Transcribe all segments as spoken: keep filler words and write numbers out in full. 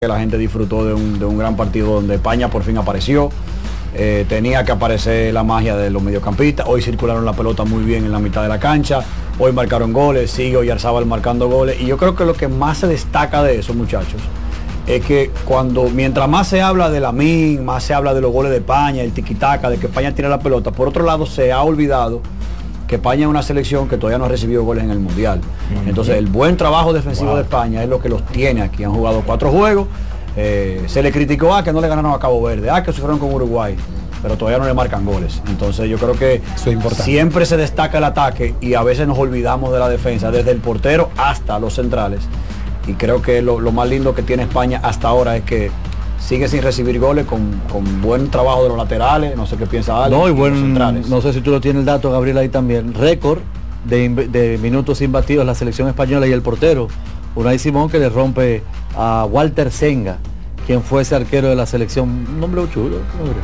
que la gente disfrutó de un, de un gran partido donde España por fin apareció. Eh, tenía que aparecer la magia de los mediocampistas. Hoy circularon la pelota muy bien en la mitad de la cancha. Hoy marcaron goles, sigue Oyarzábal marcando goles. Y yo creo que lo que más se destaca de eso, muchachos, es que cuando, mientras más se habla de Lamine, más se habla de los goles de España, el tiquitaca, de que España tiene la pelota, por otro lado se ha olvidado que España es una selección que todavía no ha recibido goles en el Mundial. Uh-huh. Entonces el buen trabajo defensivo wow. de España es lo que los tiene aquí. Han jugado cuatro juegos. Eh, se le criticó a que no le ganaron a Cabo Verde, a que sufrieron con Uruguay, pero todavía no le marcan goles. Entonces yo creo que siempre se destaca el ataque y a veces nos olvidamos de la defensa, desde el portero hasta los centrales. Y creo que lo, lo más lindo que tiene España hasta ahora es que sigue sin recibir goles con, con buen trabajo de los laterales. No sé qué piensa Alex. No, y buen, no sé si tú lo tienes el dato, Gabriel, ahí también. Récord de, de minutos imbatidos la selección española y el portero Unai Simón, que le rompe a Walter Senga, quien fue ese arquero de la selección. Un nombre chulo.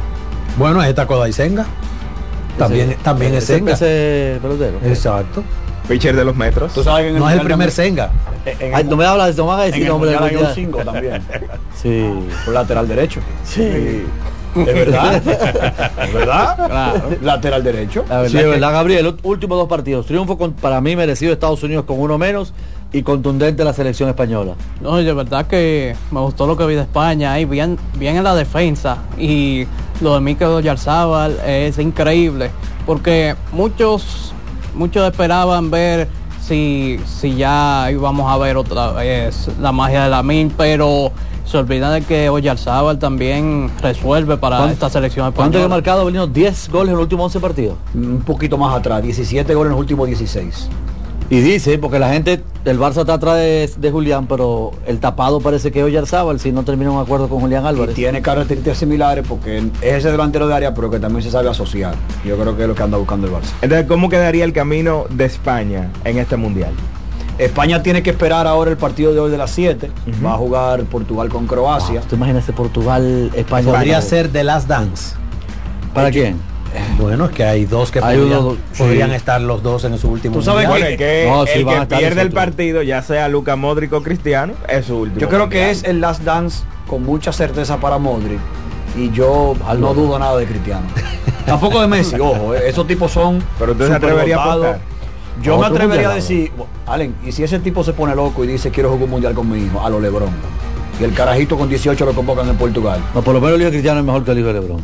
Bueno, es Taco Senga. También, ese, también es Senga. Ese pelotero. Exacto. Pitcher de los metros. ¿Tú sabes que en no el es el primer Senga? En Ay, no me hablas de eso, no me hagas decir nombre de hay un cinco también. Sí. Por lateral derecho. Sí. sí. ¿Es verdad? ¿Es verdad? Claro. Lateral derecho. La verdad sí, es verdad, Gabriel. Los últimos dos partidos. Triunfo con, para mí merecido Estados Unidos con uno menos y contundente la selección española. No, de verdad que me gustó lo que vi de España. Ahí bien, bien en la defensa. Y lo de Mikel Oyarzábal es increíble. Porque muchos, muchos esperaban ver si, si ya íbamos a ver otra vez la magia de Lamine, pero se olvida de que Oyarzábal también resuelve para esta selección española. ¿Cuánto ha marcado, Belino? diez goles en los últimos once partidos. Un poquito más atrás, diecisiete goles en los últimos dieciséis. Y dice, porque la gente del Barça está atrás de, de Julián, pero el tapado parece que es Oyarzábal, si no termina un acuerdo con Julián Álvarez. Y tiene características similares porque es ese delantero de área, pero que también se sabe asociar. Yo creo que es lo que anda buscando el Barça. Entonces, ¿cómo quedaría el camino de España en este Mundial? España tiene que esperar ahora el partido de hoy de las siete. Uh-huh. Va a jugar Portugal con Croacia. Wow, ¿tú imaginas Portugal, España? Podría ser The Last Dance. ¿Para quién? Bueno, es que hay dos que hay podrían, dos, podrían sí. estar los dos en su último. Tú sabes mundial. que, que no, el sí, que pierde el partido, ya sea Luka Modric o Cristiano, es su último. Yo creo mundial. que es el Last Dance con mucha certeza para Modric. Y yo no dudo nada de Cristiano. Tampoco de Messi, ojo, esos tipos son. Pero usted se atrevería a apostar. Yo no, me atrevería a decir, Allen, y si ese tipo se pone loco y dice quiero jugar un mundial con mi hijo, a lo LeBron. Y el carajito con dieciocho lo convocan en Portugal. No, por lo menos el hijo de Cristiano es mejor que el hijo de LeBron.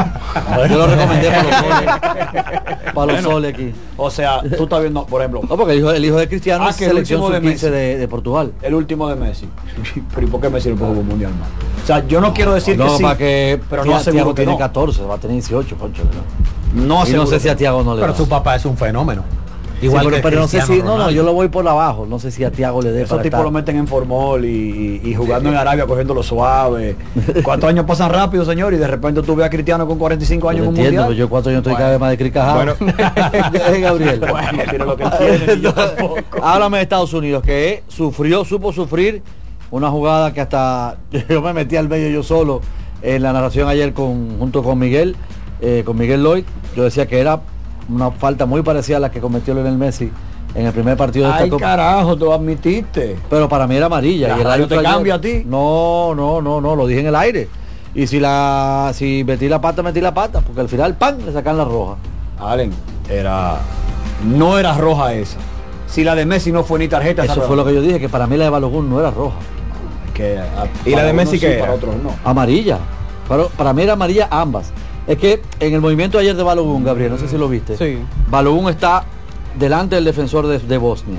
Yo lo recomendé para los soles. Para los soles aquí. O sea, tú estás viendo, por ejemplo. No, porque el hijo, el hijo de Cristiano ah, es que selección sub quince de, de Portugal. El último de Messi. Pero ¿y por qué Messi no puede jugar un mundial más? O sea, yo no quiero decir no, que sí, para que pero no aseguro que tiene no. catorce, va a tener dieciocho, Poncho. No, no, no sé si a Thiago no le Pero da. su papá es un fenómeno. Igual sí, pero, pero no sé si, no, no, yo lo voy por abajo, no sé si a Thiago le dé. Esos tipos lo meten en formol y, y, y jugando en Arabia cogiendo lo suave. ¿Cuántos años pasan rápido, señor? Y de repente tú ves a Cristiano con cuarenta y cinco años en un mundial. Yo cuatro años estoy bueno. Cada vez más de cricajado. Bueno, Gabriel. Bueno, tiene lo que tiene, yo tampoco. Háblame de Estados Unidos, que sufrió, supo sufrir una jugada que hasta yo me metí al medio yo solo en la narración ayer con junto con Miguel, eh, con Miguel Lloyd. Yo decía que era una falta muy parecida a la que cometió Lionel Messi en el primer partido de esta Copa. Ay, carajo, tú admitiste. Pero para mí era amarilla. La y el árbitro te cambia a ti. No, no, no, no, lo dije en el aire. Y si la si metí la pata, metí la pata, porque al final, ¡pam!, le sacan la roja. Allen, era no era roja esa. Si la de Messi no fue ni tarjeta. Eso fue lo que yo dije, que para mí la de Balogun no era roja. Que a, ¿Y la de Messi qué? Sí, para otros no. Amarilla. Para, para mí era amarilla ambas. Es que en el movimiento de ayer de Balogun, Gabriel, no sé si lo viste. Sí. Balogun está delante del defensor de, de Bosnia.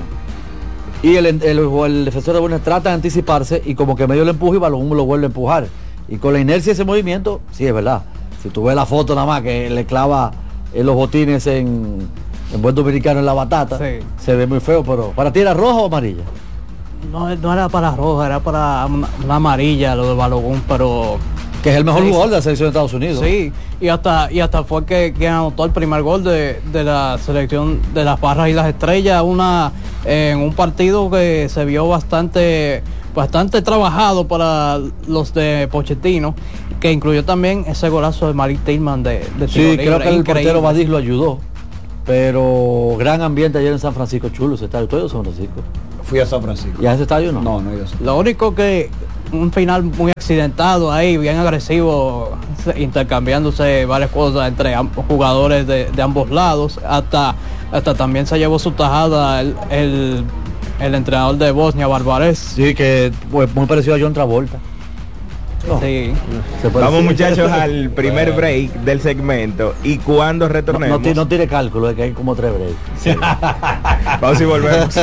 Y el, el, el, el defensor de Bosnia trata de anticiparse y como que medio le empuja y Balogun lo vuelve a empujar. Y con la inercia de ese movimiento, sí, es verdad. Si tú ves la foto nada más que le clava en los botines en, en buen dominicano en la batata, sí. Se ve muy feo, pero ¿para ti era roja o amarilla? No, no era para roja, era para una, una amarilla lo de Balogun, pero... Que es el mejor sí, jugador de la selección de Estados Unidos. Sí, y hasta y hasta fue que, que anotó el primer gol de, de la selección de las Barras y las Estrellas, una en un partido que se vio bastante bastante trabajado para los de Pochettino, que incluyó también ese golazo de Malik Tillman de, de sí, libre, creo que el portero Badis lo ayudó, pero gran ambiente ayer en San Francisco, chulo, se está el todo San Francisco. Fui a San Francisco. ¿Y a ese estadio no? No, no he ido a San- Lo único que un final muy accidentado ahí, bien agresivo, se- intercambiándose varias cosas entre am- jugadores de, de ambos lados. Hasta, hasta también se llevó su tajada el, el, el entrenador de Bosnia, Barbarés. Sí, que pues, muy parecido a John Travolta. No. Sí. Se puede Vamos decir. muchachos al primer break del segmento y cuando No, retornemos, no, ti- no tire cálculo, es que hay como tres breaks. vamos y volvemos.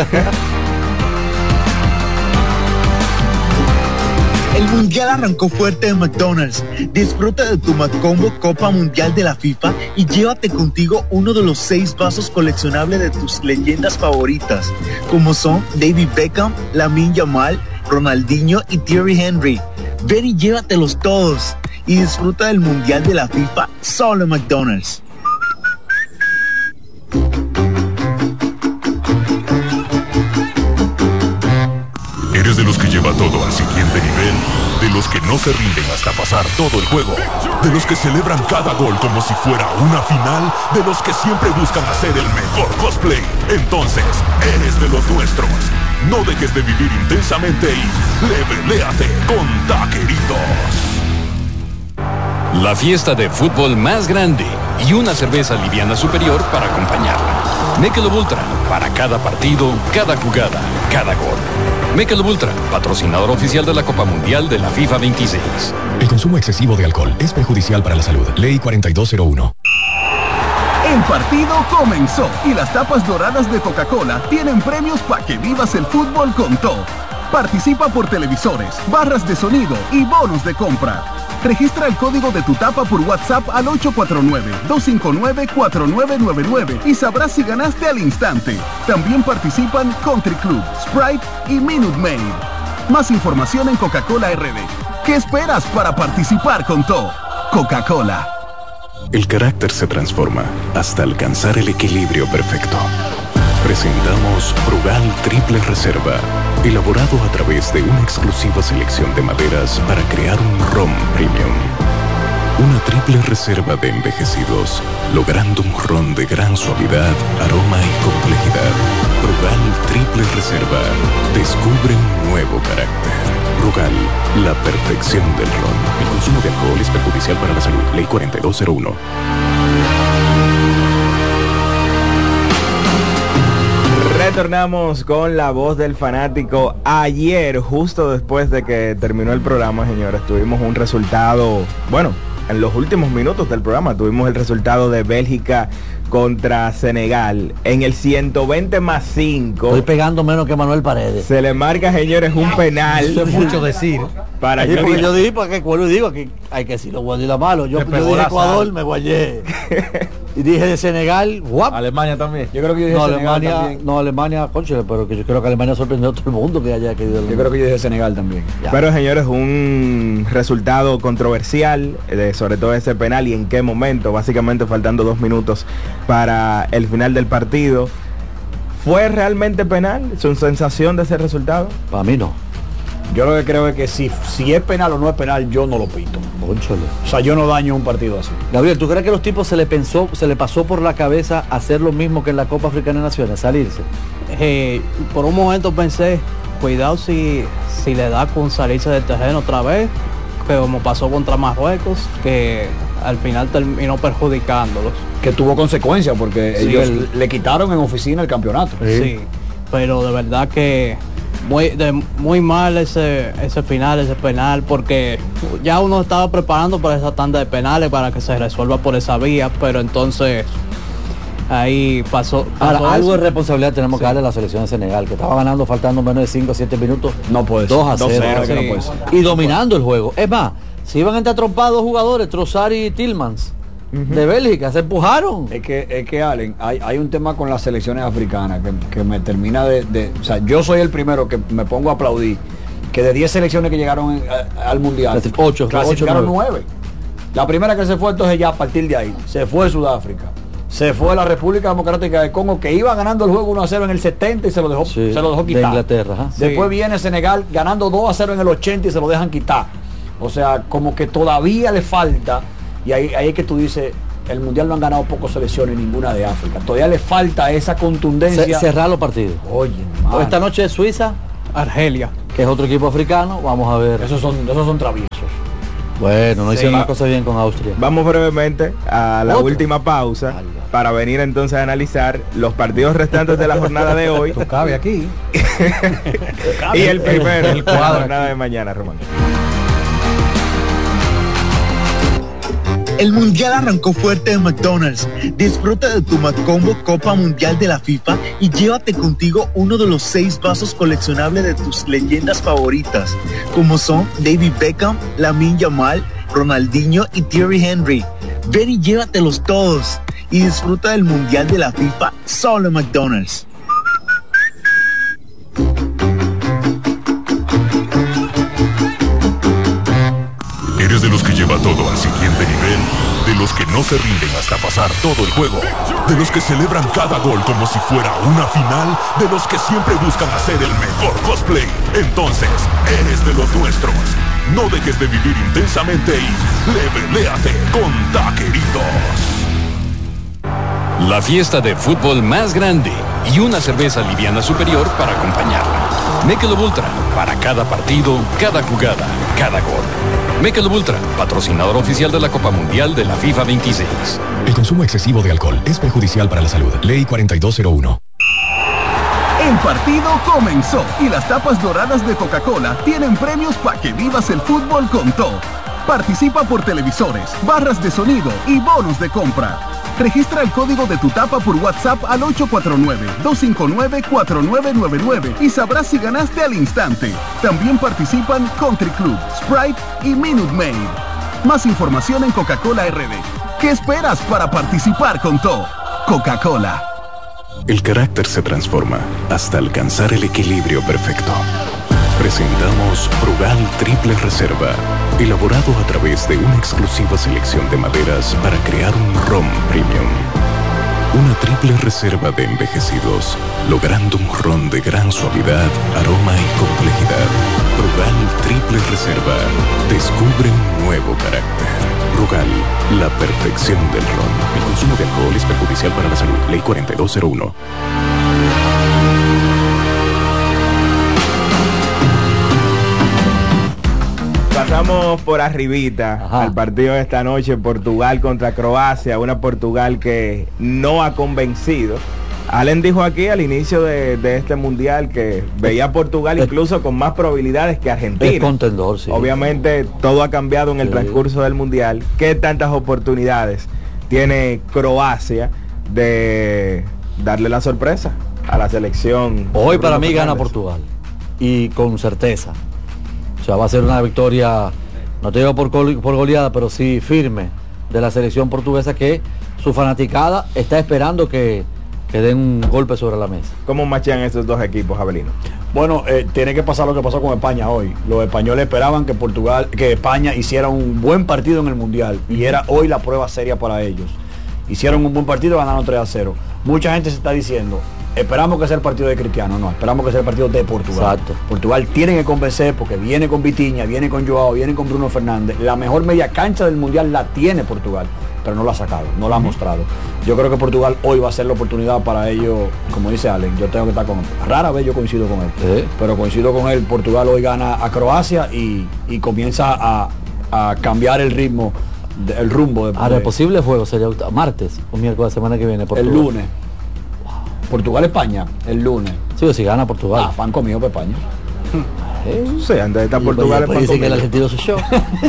El Mundial arrancó fuerte en McDonald's. Disfruta de tu McCombo Copa Mundial de la FIFA y llévate contigo uno de los seis vasos coleccionables de tus leyendas favoritas, como son David Beckham, Lamine Yamal, Ronaldinho y Thierry Henry. Ven y llévatelos todos y disfruta del Mundial de la FIFA solo en McDonald's. ¿Eres de los que lleva todo al siguiente nivel? ¿De los que no se rinden hasta pasar todo el juego? ¿De los que celebran cada gol como si fuera una final? ¿De los que siempre buscan hacer el mejor cosplay? Entonces, eres de los nuestros. No dejes de vivir intensamente y leveléate con Taqueritos. La fiesta de fútbol más grande y una cerveza liviana superior para acompañarla. Michelob Ultra, para cada partido, cada jugada, cada gol. Michelob Ultra, patrocinador oficial de la Copa Mundial de la FIFA veintiséis. El consumo excesivo de alcohol es perjudicial para la salud. Ley cuarenta y dos cero uno. El partido comenzó y las tapas doradas de Coca-Cola tienen premios para que vivas el fútbol con todo. Participa por televisores, barras de sonido y bonos de compra. Registra el código de tu tapa por WhatsApp al ocho cuatro nueve, dos cinco nueve, cuatro nueve nueve nueve y sabrás si ganaste al instante. También participan Country Club, Sprite y Minute Maid. Más información en Coca-Cola R D. ¿Qué esperas para participar con todo? Coca-Cola. El carácter se transforma hasta alcanzar el equilibrio perfecto. Presentamos Brugal Triple Reserva, elaborado a través de una exclusiva selección de maderas para crear un ron premium. Una triple reserva de envejecidos, logrando un ron de gran suavidad, aroma y complejidad. Brugal Triple Reserva, descubre un nuevo carácter. Brugal, la perfección del ron. El consumo de alcohol es perjudicial para la salud. Ley cuarenta y dos cero uno. Retornamos con la voz del fanático. Ayer, justo después de que terminó el programa, señores, tuvimos un resultado, bueno, en los últimos minutos del programa tuvimos el resultado de Bélgica contra Senegal en el ciento veinte más cinco. Estoy pegando menos que Manuel Paredes. Se le marca, señores, un penal. Eso es mucho decir. Para Sí, que porque yo dije, ¿para qué cuál digo? Que hay que decir lo bueno y lo malo. Yo, Me yo pegó dije la Ecuador, sal. me guayé. Y dije de Senegal, guap. Alemania también. Yo creo que yo dije No, Senegal Alemania, también. no, Alemania, conchale, pero que yo creo que Alemania sorprendió a todo el mundo que haya querido. Yo creo que yo dije Senegal también. Ya. Pero, señores, un resultado controversial, eh, sobre todo ese penal y en qué momento, básicamente faltando dos minutos para el final del partido. ¿Fue realmente penal? ¿Su sensación de ese resultado? Para mí no. Yo lo que creo es que si, si es penal o no es penal, yo no lo pito. Conchale. O sea, yo no daño un partido así. Gabriel, ¿tú crees que a los tipos se le pensó, se le pasó por la cabeza hacer lo mismo que en la Copa Africana de Naciones, salirse? Eh, por un momento pensé, cuidado si, si le da con salirse del terreno otra vez, que como pasó contra Marruecos, que al final terminó perjudicándolos. Que tuvo consecuencias porque Sí, ellos el- le quitaron en oficina el campeonato. Sí, pero de verdad que muy de, muy mal ese ese final, ese penal, porque ya uno estaba preparando para esa tanda de penales para que se resuelva por esa vía, pero entonces ahí pasó, pasó Ahora, algo eso. de responsabilidad tenemos que darle a la selección de Senegal, que estaba ganando faltando menos de cinco o siete minutos. No puede ser. dos a dos cero. cero, que no Sí. puede ser. Y dominando el juego. Es más, si iban a entrar trompados jugadores, Trossard y Tillmans, de Bélgica, se empujaron. Es que, es que Allen, hay, hay un tema con las selecciones africanas que, que me termina de, de... O sea, yo soy el primero que me pongo a aplaudir que de diez selecciones que llegaron a- al Mundial, Clasi- ocho, clasificaron ocho, nueve. La primera que se fue, entonces ya a partir de ahí, se fue Sudáfrica. Se fue la República Democrática de Congo, que iba ganando el juego uno a cero en el setenta y se lo dejó, Sí, se lo dejó de quitar. Inglaterra, ajá. Después Sí. viene Senegal ganando dos a cero en el ochenta y se lo dejan quitar. O sea, como que todavía le falta, y ahí, ahí es que tú dices, el mundial no han ganado pocos selecciones, ninguna de África. Todavía le falta esa contundencia. C cerrar los partidos. Oye, man. Esta noche es Suiza, Argelia, que es otro equipo africano. Vamos a ver. Esos son, esos son traviesos. Bueno, no Sí. hicieron una cosa bien con Austria. Vamos brevemente a la ¿Otra? última pausa Vale. para venir entonces a analizar los partidos restantes de la jornada de hoy Tú cabe aquí. y el primero El de la cuadro jornada de mañana, Román. El Mundial arrancó fuerte en McDonald's. Disfruta de tu McCombo Copa Mundial de la FIFA y llévate contigo uno de los seis vasos coleccionables de tus leyendas favoritas, como son David Beckham, Lamine Yamal, Ronaldinho y Thierry Henry. Ven y llévatelos todos y disfruta del Mundial de la FIFA solo en McDonald's. ¿Eres de los que lleva todo al siguiente nivel? ¿De los que no se rinden hasta pasar todo el juego? ¿De los que celebran cada gol como si fuera una final? ¿De los que siempre buscan hacer el mejor cosplay? Entonces, eres de los nuestros. No dejes de vivir intensamente y leveléate con Taqueritos. La fiesta de fútbol más grande y una cerveza liviana superior para acompañarla. Michelob Ultra, para cada partido, cada jugada, cada gol. Michelob Ultra, patrocinador oficial de la Copa Mundial de la FIFA veintiséis. El consumo excesivo de alcohol es perjudicial para la salud. Ley cuarenta y dos cero uno. El partido comenzó y las tapas doradas de Coca-Cola tienen premios para que vivas el fútbol con todo. Participa por televisores, barras de sonido y bonos de compra. Registra el código de tu tapa por WhatsApp al ocho cuatro nueve, dos cinco nueve, cuatro nueve nueve nueve y sabrás si ganaste al instante. También participan Country Club, Sprite y Minute Maid. Más información en Coca-Cola R D. ¿Qué esperas para participar con todo? Coca-Cola. El carácter se transforma hasta alcanzar el equilibrio perfecto. Presentamos Brugal Triple Reserva, elaborado a través de una exclusiva selección de maderas para crear un ron premium. Una triple reserva de envejecidos, logrando un ron de gran suavidad, aroma y complejidad. Brugal Triple Reserva, descubre un nuevo carácter. Brugal, la perfección del ron. El consumo de alcohol es perjudicial para la salud. Ley cuarenta y dos cero uno. Pasamos por arribita Ajá. al partido de esta noche, Portugal contra Croacia, una Portugal que no ha convencido. Allen dijo aquí al inicio de, de este mundial que veía a Portugal incluso con más probabilidades que Argentina. Es contendor, sí. Obviamente todo ha cambiado en el Sí. transcurso del mundial. ¿Qué tantas oportunidades tiene Croacia de darle la sorpresa a la selección? Hoy de para Bruno mí gana Fernández? Portugal. Y con certeza. O sea, va a ser una victoria, no te digo por, gol- por goleada, pero sí firme de la selección portuguesa, que su fanaticada está esperando que, que den un golpe sobre la mesa. ¿Cómo machan estos dos equipos, Abelino? Bueno, eh, tiene que pasar lo que pasó con España hoy. Los españoles esperaban que Portugal, que España hiciera un buen partido en el Mundial y era hoy la prueba seria para ellos. Hicieron un buen partido, ganaron tres a cero. Mucha gente se está diciendo, esperamos que sea el partido de Cristiano. No, esperamos que sea el partido de Portugal. Exacto. Portugal tiene que convencer porque viene con Vitinha, viene con Joao, viene con Bruno Fernández. La mejor media cancha del Mundial la tiene Portugal, pero no la ha sacado, no la ha mostrado. Yo creo que Portugal hoy va a ser la oportunidad para ellos, como dice Allen, yo tengo que estar con él. Rara vez yo coincido con él, Sí. pero coincido con él. Portugal hoy gana a Croacia y, y comienza a, a cambiar el ritmo, de- el rumbo de, Ahora, de- el posible juego sería martes o miércoles, semana que viene. el Portugal. lunes. Portugal-España, el lunes. Sí, o si gana Portugal. Ah, pan comido para España. ¿Eh? Sí, antes de estar Y- Portugal y después es dice que el para argentino soy yo.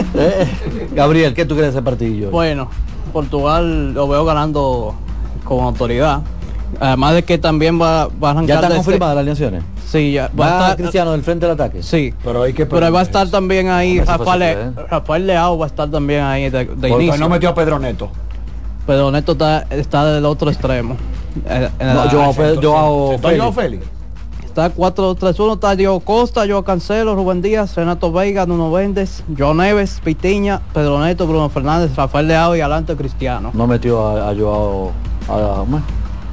Eh, Gabriel, ¿qué tú crees de ese partido? Bueno, Portugal lo veo ganando con autoridad. Además de que también va, va a arrancar ¿Ya están desde- confirmadas las alineaciones? Sí, ya ¿Va va a estar Cristiano del frente del ataque? Sí. Pero hay que Pero va a estar también ahí Hombre, eso fue Rafael, suplente. Rafael Leao va a estar también ahí de, de Porque inicio. no metió a Pedro Neto. Pero Neto está, está del otro extremo. Eh, en No, la- Joao Fe- Joao ¿Está Félix. Joao Félix? Está cuatro tres uno, está Diego Costa, Joao Cancelo, Rubén Díaz, Renato Veiga, Nuno Méndez, Joao Neves, Pitiña, Pedro Neto, Bruno Fernández, Rafael Leao y adelante Cristiano. No metió a, a Joao. A, ¿cómo es?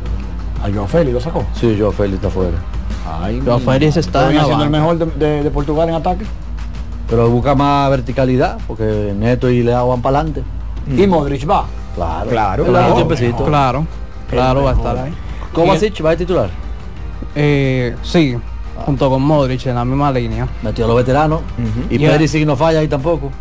A Joao Félix lo sacó. Sí, Joao Félix está fuera. Ay, Joao mi- Félix está ¿Todavía en la siendo el banca. mejor de, de- de Portugal en ataque? Pero busca más verticalidad, porque Neto y Leao van para adelante. Y Modric va. Claro, Claro, Él da claro. un tiempecito. Claro, claro, va a estar ahí. Kovacic va a titular. Eh, sí, junto con Modric en la misma línea. Metió a los veteranos. Ujú. Y Ya. Perisic no falla ahí tampoco.